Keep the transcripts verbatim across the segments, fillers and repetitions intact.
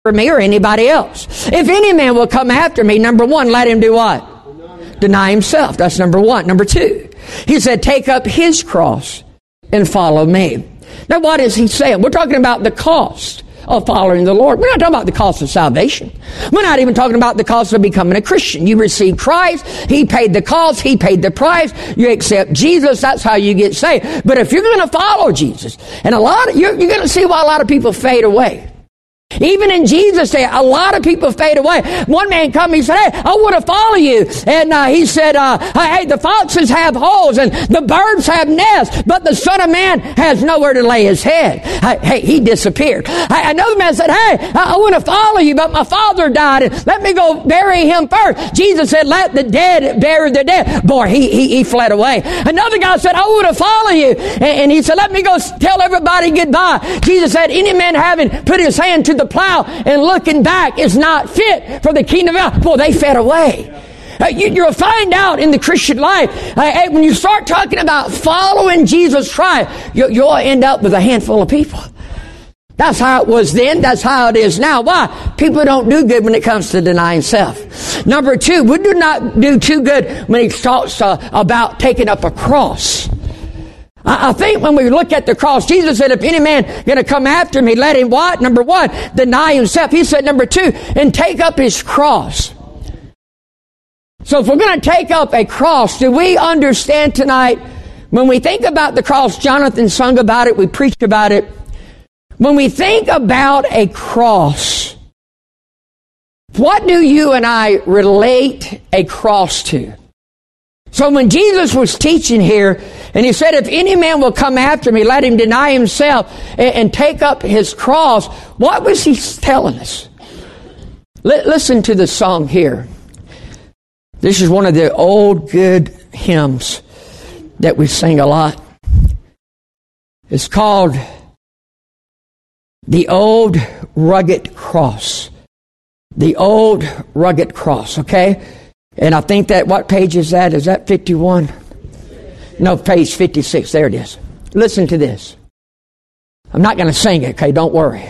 for me or anybody else. If any man will come after me, number one, let him do what? Deny himself. That's number one. Number two, he said, take up his cross and follow me. Now, what is he saying? We're talking about the cost of following the Lord. We're not talking about the cost of salvation. We're not even talking about the cost of becoming a Christian. You receive Christ. He paid the cost. He paid the price. You accept Jesus. That's how you get saved. But if you're going to follow Jesus, and a lot of, you're, you're going to see why a lot of people fade away. Even in Jesus' day, a lot of people fade away. One man come, he said, hey, I want to follow you. And uh, he said, uh, hey, the foxes have holes and the birds have nests, but the Son of Man has nowhere to lay his head. Hey, he disappeared. Another man said, hey, I want to follow you, but my father died. And let me go bury him first. Jesus said, let the dead bury the dead. Boy, he, he, he fled away. Another guy said, I want to follow you. And, and he said, let me go tell everybody goodbye. Jesus said, any man having put his hand to the plow and looking back is not fit for the kingdom of God. Boy, they fed away. Uh, you, you'll find out in the Christian life, uh, hey, when you start talking about following Jesus Christ, you, you'll end up with a handful of people. That's how it was then. That's how it is now. Why? People don't do good when it comes to denying self. Number two, we do not do too good when he talks uh, about taking up a cross. I think when we look at the cross, Jesus said, if any man going to come after me, let him what? Number one, deny himself. He said, number two, and take up his cross. So if we're going to take up a cross, do we understand tonight, when we think about the cross, Jonathan sung about it, we preached about it. When we think about a cross, what do you and I relate a cross to? So when Jesus was teaching here, and he said, if any man will come after me, let him deny himself and, and take up his cross, what was he telling us? L- listen to the song here. This is one of the old good hymns that we sing a lot. It's called The Old Rugged Cross. The Old Rugged Cross, okay? And I think that, what page is that? Is that fifty-one? No, page fifty-six. There it is. Listen to this. I'm not going to sing it, okay? Don't worry.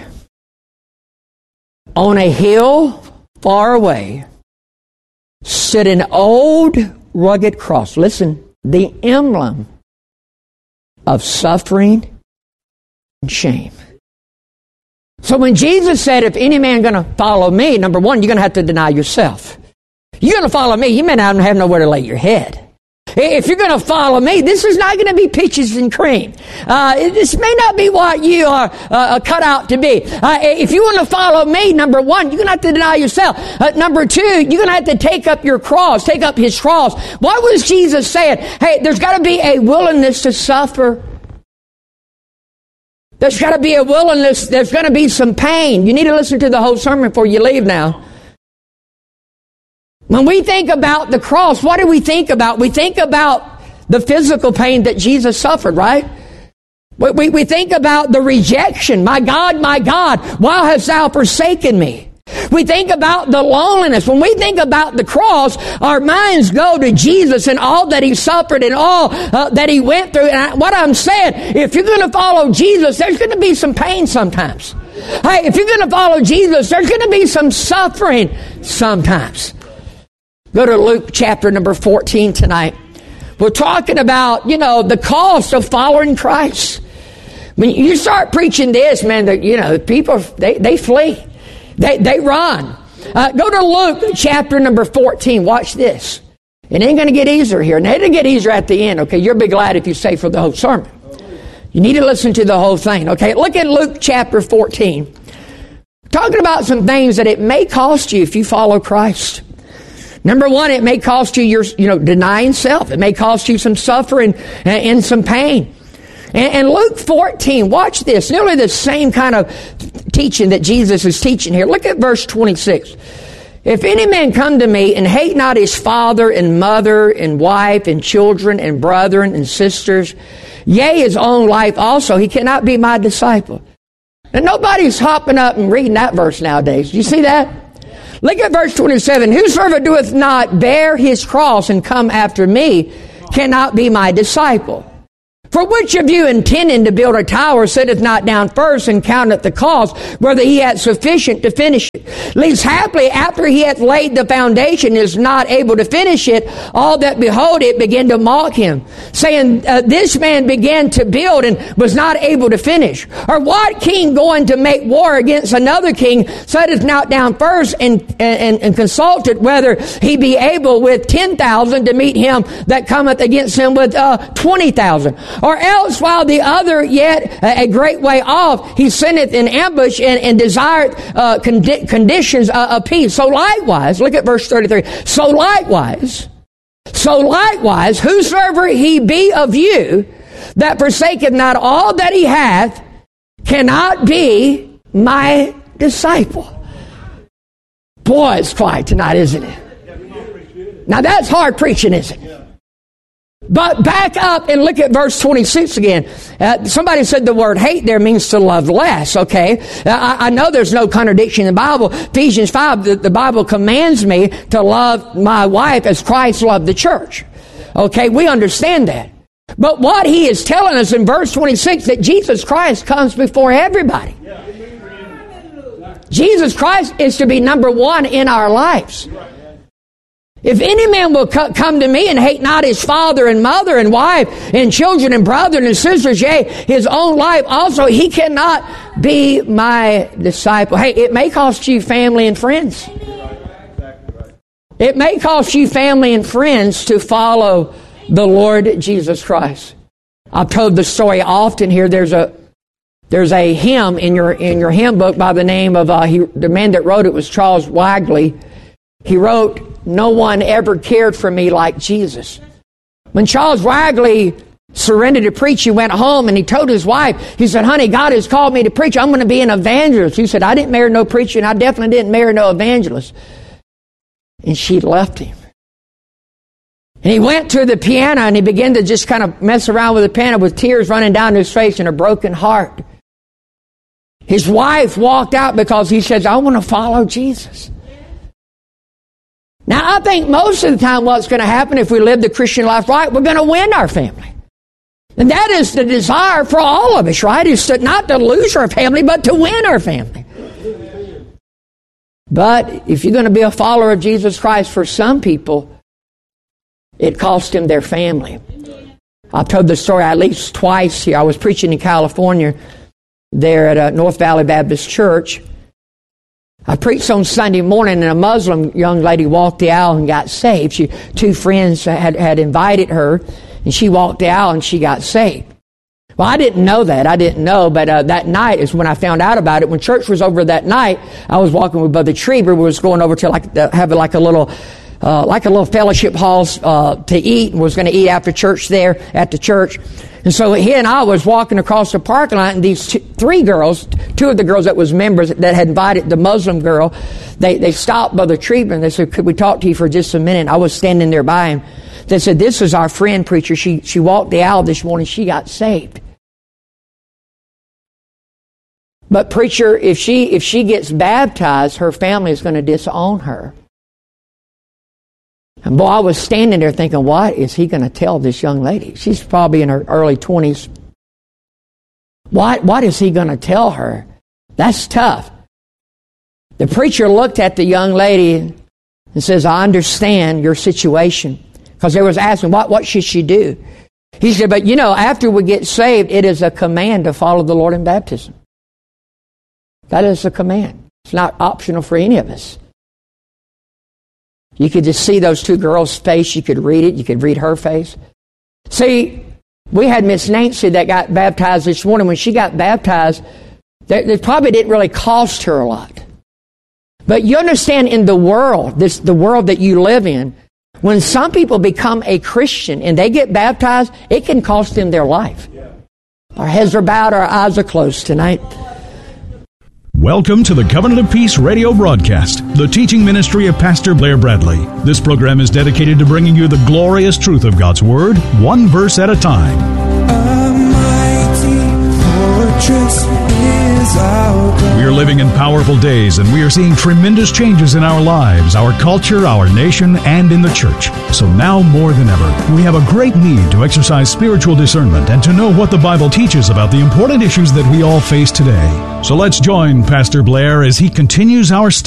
On a hill far away stood an old rugged cross. Listen, the emblem of suffering and shame. So when Jesus said, if any man going to follow me, number one, you're going to have to deny yourself. You're going to follow me, you may not have nowhere to lay your head. If you're going to follow me, this is not going to be peaches and cream. Uh, this may not be what you are uh, cut out to be. Uh, if you want to follow me, number one, you're going to have to deny yourself. Uh, number two, you're going to have to take up your cross, take up his cross. What was Jesus saying? Hey, there's got to be a willingness to suffer. There's got to be a willingness. There's going to be some pain. You need to listen to the whole sermon before you leave now. When we think about the cross, what do we think about? We think about the physical pain that Jesus suffered, right? We, we, we think about the rejection. My God, my God, why hast thou forsaken me? We think about the loneliness. When we think about the cross, our minds go to Jesus and all that he suffered and all uh, that he went through. And I, what I'm saying, if you're going to follow Jesus, there's going to be some pain sometimes. Hey, if you're going to follow Jesus, there's going to be some suffering sometimes. Go to Luke chapter number fourteen tonight. We're talking about, you know, the cost of following Christ. When you start preaching this, man, that, you know, people, they, they flee. They, they run. Uh, go to Luke chapter number fourteen. Watch this. It ain't going to get easier here. And it'll get easier at the end, okay? You'll be glad if you stay for the whole sermon. You need to listen to the whole thing, okay? Look at Luke chapter fourteen. Talking about some things that it may cost you if you follow Christ. Number one, it may cost you your, you know, denying self. It may cost you some suffering and, and some pain. And, and Luke fourteen, watch this. Nearly the same kind of teaching that Jesus is teaching here. Look at verse twenty-six. If any man come to me and hate not his father and mother and wife and children and brethren and sisters, yea, his own life also, he cannot be my disciple. And nobody's hopping up and reading that verse nowadays. Do you see that? Look at verse twenty-seven. Whosoever doeth not bear his cross and come after me cannot be my disciple. For which of you intending to build a tower sitteth not down first and counteth the cost, whether he hath sufficient to finish it? Least haply after he hath laid the foundation is not able to finish it, all that behold it begin to mock him, saying, uh, this man began to build and was not able to finish. Or what king going to make war against another king sitteth not down first and, and, and consulted whether he be able with ten thousand to meet him that cometh against him with uh, twenty thousand? Or else, while the other yet a great way off, he sendeth in ambush and, and desireth uh, condi- conditions uh, of peace. So likewise, look at verse thirty-three. So likewise, so likewise, whosoever he be of you that forsaketh not all that he hath, cannot be my disciple. Boy, it's quiet tonight, isn't it? Now that's hard preaching, isn't it? But back up and look at verse twenty-six again. Uh, somebody said the word hate there means to love less, okay? Uh, I, I know there's no contradiction in the Bible. Ephesians five, the, the Bible commands me to love my wife as Christ loved the church. Okay, we understand that. But what he is telling us in verse twenty-six, that Jesus Christ comes before everybody. Jesus Christ is to be number one in our lives. If any man will co- come to me and hate not his father and mother and wife and children and brethren and sisters, yea, his own life also, he cannot be my disciple. Hey, it may cost you family and friends. It may cost you family and friends to follow the Lord Jesus Christ. I've told the story often here. There's a there's a hymn in your in your hymn book by the name of uh, he, the man that wrote it was Charles Wagley. He wrote, "No one ever cared for me like Jesus." When Charles Wagley surrendered to preach, he went home and he told his wife, he said, "Honey, God has called me to preach. I'm going to be an evangelist." He said, "I didn't marry no preacher, and I definitely didn't marry no evangelist." And she left him. And he went to the piano and he began to just kind of mess around with the piano with tears running down his face and a broken heart. His wife walked out because he says, "I want to follow Jesus." Now, I think most of the time what's going to happen if we live the Christian life right, we're going to win our family. And that is the desire for all of us, right? Is to not to lose our family, but to win our family. But if you're going to be a follower of Jesus Christ, for some people, it cost them their family. I've told the story at least twice here. I was preaching in California there at a North Valley Baptist Church. I preached on Sunday morning, and a Muslim young lady walked the aisle and got saved. She, two friends had, had invited her, and she walked the aisle and she got saved. Well, I didn't know that. I didn't know, but uh, that night is when I found out about it. When church was over that night, I was walking with Brother Trieber. We was going over to like the, have like a little, uh, like a little fellowship halls uh, to eat, and was going to eat after church there at the church. And so he and I was walking across the parking lot, and these two, three girls, two of the girls that was members that had invited the Muslim girl, they, they stopped Brother Trieber and they said, "Could we talk to you for just a minute?" I was standing there by him. They said, "This is our friend preacher. She, she walked the aisle this morning. She got saved." But preacher, if she, if she gets baptized, her family is going to disown her. And boy, I was standing there thinking, what is he going to tell this young lady? She's probably in her early twenties. What, what is he going to tell her? That's tough. The preacher looked at the young lady and says, "I understand your situation." Because they was asking, what, what should she do? He said, "But you know, after we get saved, it is a command to follow the Lord in baptism." That is a command. It's not optional for any of us. You could just see those two girls' face. You could read it. You could read her face. See, we had Miss Nancy that got baptized this morning. When she got baptized, it probably didn't really cost her a lot. But you understand, in the world, this the world that you live in, when some people become a Christian and they get baptized, it can cost them their life. Our heads are bowed, our eyes are closed tonight. Welcome to the Covenant of Peace radio broadcast, the teaching ministry of Pastor Blair Bradley. This program is dedicated to bringing you the glorious truth of God's Word, one verse at a time. A mighty fortress is We are living in powerful days, and we are seeing tremendous changes in our lives, our culture, our nation, and in the church. So now more than ever, we have a great need to exercise spiritual discernment and to know what the Bible teaches about the important issues that we all face today. So let's join Pastor Blair as he continues our study